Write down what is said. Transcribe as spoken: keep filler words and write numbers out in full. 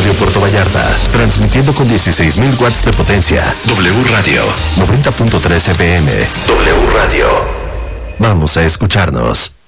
Radio Puerto Vallarta, transmitiendo con dieciséis mil watts de potencia. W Radio, noventa punto tres F M. W Radio. Vamos a escucharnos.